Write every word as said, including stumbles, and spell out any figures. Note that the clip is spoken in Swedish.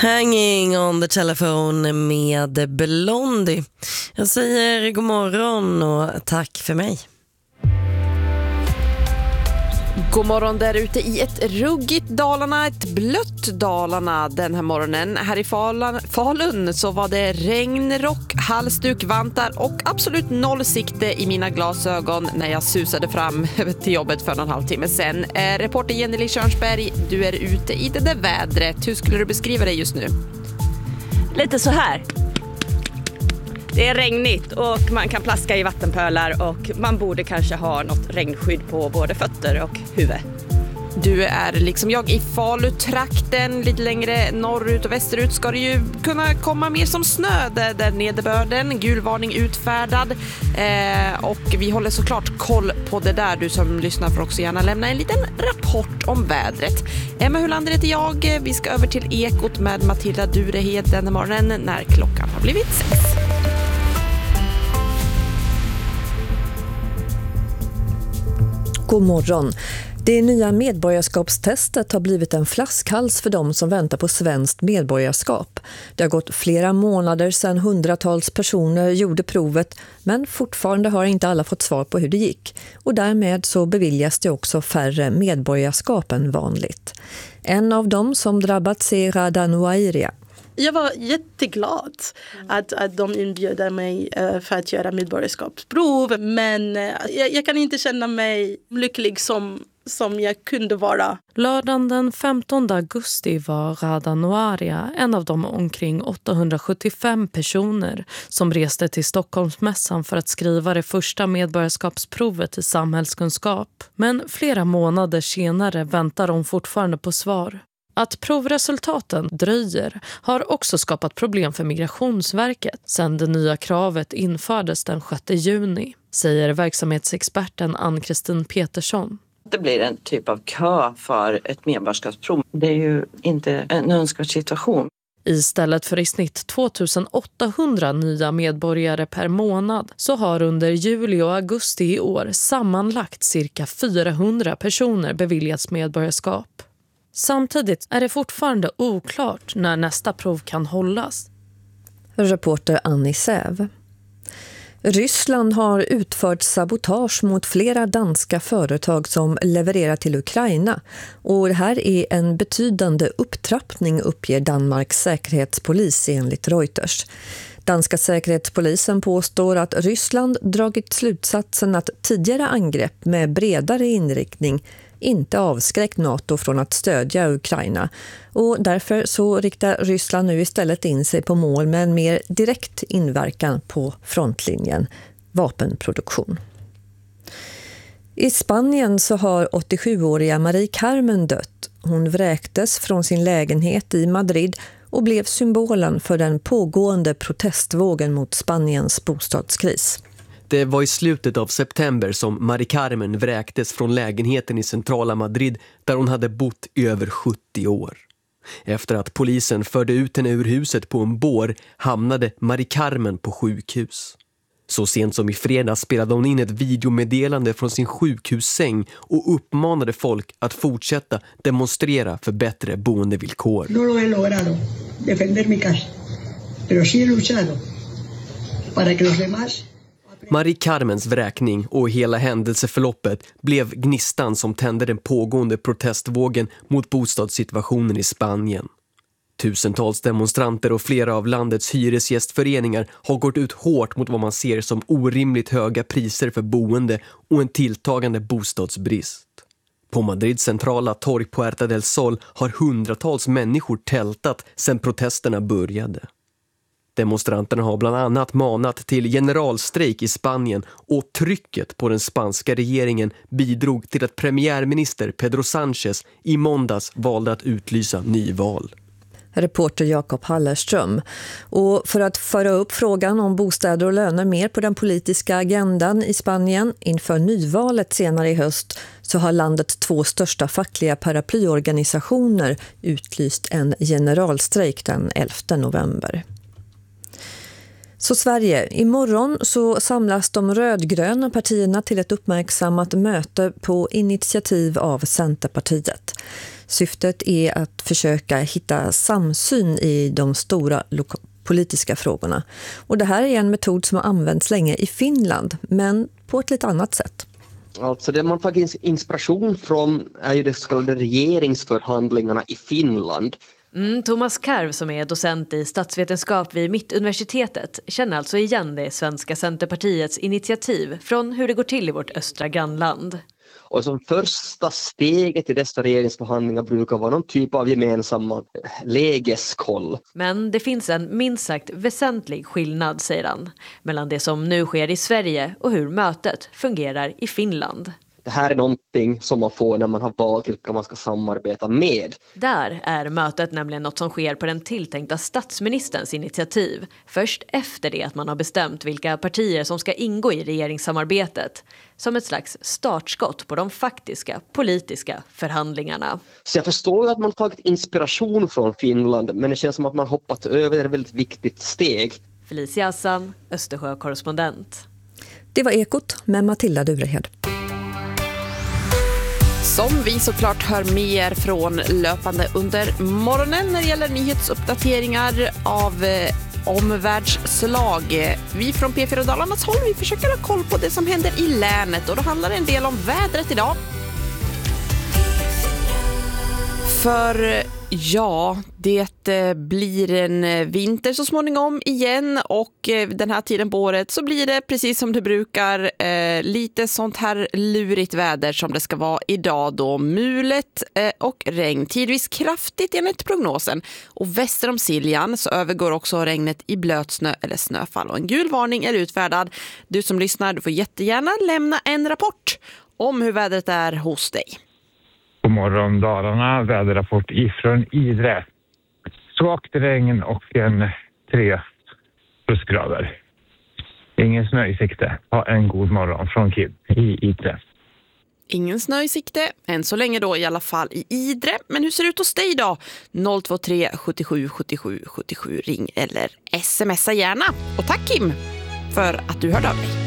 Hanging on the telephone med Blondie. Jag säger god morgon och tack för mig. God morgon där ute i ett ruggigt Dalarna, ett blött Dalarna den här morgonen. Här i Falun, Falun så var det regnrock, halsduk, vantar och absolut noll sikte i mina glasögon när jag susade fram till jobbet för en halvtimme sedan. Eh, reporter Jenny Körnsberg, du är ute i det där vädret. Hur skulle du beskriva det just nu? Lite så här. Det är regnigt och man kan plaska i vattenpölar och man borde kanske ha något regnskydd på både fötter och huvud. Du är liksom jag i Falutrakten, lite längre norrut och västerut ska det ju kunna komma mer som snö där, där nederbörden, gulvarning utfärdad eh, och vi håller såklart koll på det där. Du som lyssnar får också gärna lämna en liten rapport om vädret. Emma Hulander heter jag, vi ska över till Ekot med Matilda Durehed den här morgonen när klockan har blivit sex. God morgon. Det nya medborgarskapstestet har blivit en flaskhals för de som väntar på svenskt medborgarskap. Det har gått flera månader sedan hundratals personer gjorde provet, men fortfarande har inte alla fått svar på hur det gick. Och därmed så beviljas det också färre medborgarskap än vanligt. En av dem som drabbats är Rada Nouairia. Jag var jätteglad att, att de inbjöd mig uh, för att göra medborgarskapsprov. Men uh, jag, jag kan inte känna mig lycklig som, som jag kunde vara. Lördagen den femtonde augusti var Rada Nouairia en av de omkring åttahundrasjuttiofem personer som reste till Stockholmsmässan för att skriva det första medborgarskapsprovet i samhällskunskap. Men flera månader senare väntar de fortfarande på svar. Att provresultaten dröjer har också skapat problem för Migrationsverket sedan det nya kravet infördes den sjätte juni, säger verksamhetsexperten Ann-Kristin Petersson. Det blir en typ av kö för ett medborgarskapsprov. Det är ju inte en önskvärd situation. Istället för i snitt tvåtusenåttahundra nya medborgare per månad så har under juli och augusti i år sammanlagt cirka fyrahundra personer beviljats medborgarskap. Samtidigt är det fortfarande oklart när nästa prov kan hållas. Reporter Annie Säv. Ryssland har utfört sabotage mot flera danska företag som levererar till Ukraina. Och det här är en betydande upptrappning, uppger Danmarks säkerhetspolis enligt Reuters. Danska säkerhetspolisen påstår att Ryssland dragit slutsatsen att tidigare angrepp med bredare inriktning inte avskräckt NATO från att stödja Ukraina. Och därför så riktar Ryssland nu istället in sig på mål med en mer direkt inverkan på frontlinjen, vapenproduktion. I Spanien så har åttiosjuåriga Marie Carmen dött. Hon vräktes från sin lägenhet i Madrid och blev symbolen för den pågående protestvågen mot Spaniens bostadskris. Det var i slutet av september som Marie Carmen vräktes från lägenheten i centrala Madrid där hon hade bott i över sjuttio år. Efter att polisen förde ut henne ur huset på en bår hamnade Marie Carmen på sjukhus. Så sent som i fredags spelade hon in ett videomeddelande från sin sjukhussäng och uppmanade folk att fortsätta demonstrera för bättre boendevillkor. No lo he logrado defender mi casa, pero sí he luchado para que los demás. Marie Carmens vräkning och hela händelseförloppet blev gnistan som tände den pågående protestvågen mot bostadssituationen i Spanien. Tusentals demonstranter och flera av landets hyresgästföreningar har gått ut hårt mot vad man ser som orimligt höga priser för boende och en tilltagande bostadsbrist. På Madrids centrala torg Puerta del Sol har hundratals människor tältat sedan protesterna började. Demonstranterna har bland annat manat till generalstrejk i Spanien och trycket på den spanska regeringen bidrog till att premiärminister Pedro Sánchez i måndags valde att utlysa nyval. Reporter Jakob Hallerström. Och för att föra upp frågan om bostäder och löner mer på den politiska agendan i Spanien inför nyvalet senare i höst så har landets två största fackliga paraplyorganisationer utlyst en generalstrejk den elfte november. Så Sverige, imorgon så samlas de rödgröna partierna till ett uppmärksammat möte på initiativ av Centerpartiet. Syftet är att försöka hitta samsyn i de stora loka- politiska frågorna. Och det här är en metod som har använts länge i Finland, men på ett lite annat sätt. Alltså det man tagit inspiration från är ju de så kallade regeringsförhandlingarna i Finland. Mm, Thomas Karv som är docent i statsvetenskap vid Mittuniversitetet känner alltså igen det svenska Centerpartiets initiativ från hur det går till i vårt östra grannland. Och som första steget i dessa regeringsförhandlingar brukar vara någon typ av gemensamma lägeskoll. Men det finns en minst sagt väsentlig skillnad, säger han, mellan det som nu sker i Sverige och hur mötet fungerar i Finland. Det här är någonting som man får när man har valt vilka man ska samarbeta med. Där är mötet nämligen något som sker på den tilltänkta statsministerns initiativ. Först efter det att man har bestämt vilka partier som ska ingå i regeringssamarbetet. Som ett slags startskott på de faktiska politiska förhandlingarna. Så jag förstår att man tagit inspiration från Finland, men det känns som att man hoppat över ett väldigt viktigt steg. Felicia Hassan, Östersjö-korrespondent. Det var Ekot med Matilda Durehed. Som vi såklart hör mer från löpande under morgonen när det gäller nyhetsuppdateringar av eh, omvärldsslag. Vi från P fyra Dalarnas håll, vi försöker ha koll på det som händer i länet och då handlar det en del om vädret idag. För ja, det blir en vinter så småningom igen och den här tiden på året så blir det precis som det brukar eh, lite sånt här lurigt väder som det ska vara idag då. Mulet eh, och regn, tidvis kraftigt enligt prognosen. Och väster om Siljan så övergår också regnet i blötsnö eller snöfall och en gul varning är utfärdad. Du som lyssnar, du får jättegärna lämna en rapport om hur vädret är hos dig. God morgon Dalarna, väderrapport ifrån Idre. Svagt regn och en tre plusgrader. Ingen snö i sikte. Ha en god morgon från Kid i Idre. Ingen snö i sikte, än så länge då i alla fall i Idre. Men hur ser det ut hos dig då? noll två tre sjuttiosju sjuttiosju sjuttiosju, ring eller smsa gärna. Och tack Kim för att du hörde av dig.